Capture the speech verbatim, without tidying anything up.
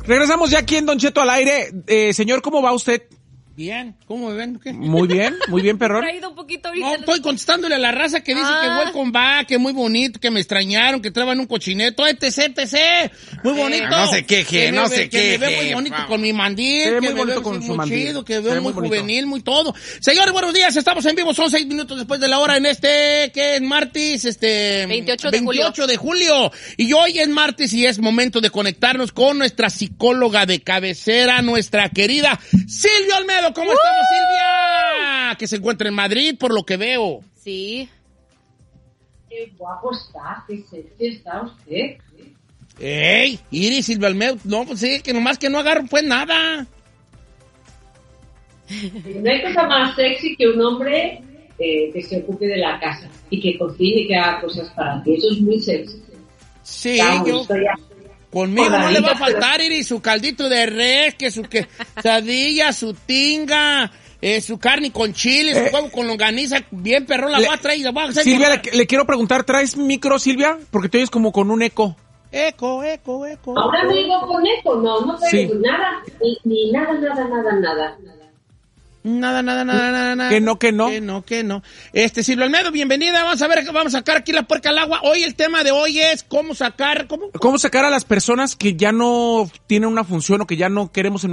Regresamos ya aquí en Don Cheto al aire. Eh, señor, ¿cómo va usted? Bien, ¿cómo me ven? ¿Qué? Muy bien, muy bien, perrón. Traído un poquito ahorita. No, estoy contestándole a la raza que dice Ah. que welcome back, que muy bonito, que me extrañaron, que traban un cochineto, etc, etc. Muy bonito. No se queje, Que me no ve- se Que me ve queje. muy bonito Vamos. con mi mandil, Se ve que muy me bonito ve con muy su mandil. chido, que Se veo ve muy muy bonito. juvenil, muy todo. Señores, buenos días, estamos en vivo, son seis minutos después de la hora en este, que es martes, este... veintiocho de julio. veintiocho de julio. Y hoy es martes y es momento de conectarnos con nuestra psicóloga de cabecera, nuestra querida Silvia Olmedo. ¿Cómo estamos, Silvia? Que se encuentra en Madrid, por lo que veo. Sí. Qué guapo está, qué sexy está usted. ¡Ey! Iris, Silvia Olmedo. No, pues sí, que nomás que no agarro pues nada. No hay cosa más sexy que un hombre eh, que se ocupe de la casa y que cocine y que haga cosas para ti. Eso es muy sexy. Sí, Ya, yo... gusto, ya. Conmigo no le va a Pero- faltar, Iris, su caldito de res, que su quesadilla, su tinga, eh, su carne con chile, su Eh. huevo con longaniza, bien perrón, la Le- voy a traer y la voy a hacer. Silvia, con- le, le quiero preguntar, ¿traes micro, Silvia? Porque te oyes como con un eco. Eco, eco, eco. Ahora me digo con eco, no, no tengo Sí. nada, ni, ni nada, nada, nada, nada. Nada, nada, nada, nada, nada. Que no, que no. Que no, que no. Este, Silvia Olmedo, bienvenida. Vamos a ver, vamos a sacar aquí la puerca al agua. Hoy el tema de hoy es cómo sacar, ¿cómo? ¿Cómo sacar a las personas que ya no tienen una función o que ya no queremos en